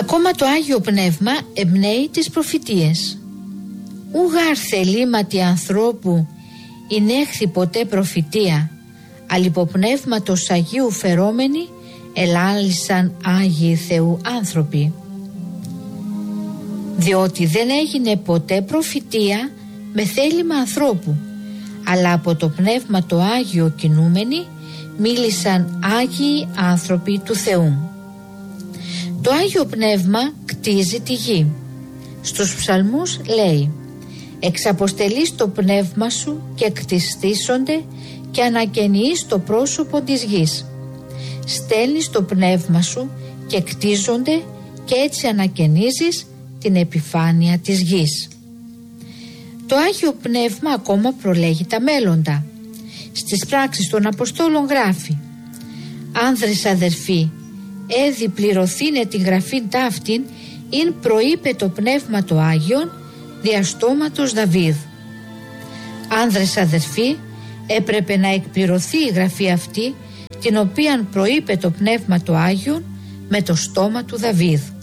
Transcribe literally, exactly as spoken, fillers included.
Ακόμα το Άγιο Πνεύμα εμπνέει τις προφητείες. Ουγάρ θελήματι ανθρώπου εινέχθη ποτέ προφητεία, αλυποπνεύματος Αγίου φερόμενοι ελάλησαν Άγιοι Θεού άνθρωποι. Διότι δεν έγινε ποτέ προφητεία με θέλημα ανθρώπου, αλλά από το Πνεύμα το Άγιο κινούμενοι μίλησαν Άγιοι άνθρωποι του Θεού. Το Άγιο Πνεύμα κτίζει τη γη. Στους ψαλμούς λέει: «Εξαποστελείς το πνεύμα σου και κτιστήσονται και ανακαινείς το πρόσωπο της γης». Στέλνεις το πνεύμα σου και κτίζονται και έτσι ανακαινίζεις την επιφάνεια της γης. Το Άγιο Πνεύμα ακόμα προλέγει τα μέλλοντα. Στις πράξεις των Αποστόλων γράφει: «Άνδρες αδερφοί, έδι πληρωθήνε τη γραφήν ταύτην, ειν προείπε το Πνεύμα το Άγιον δια στόματος Δαβίδ». Άνδρες αδερφοί, έπρεπε να εκπληρωθεί η γραφή αυτή, την οποίαν προείπε το Πνεύμα το Άγιον με το στόμα του Δαβίδ.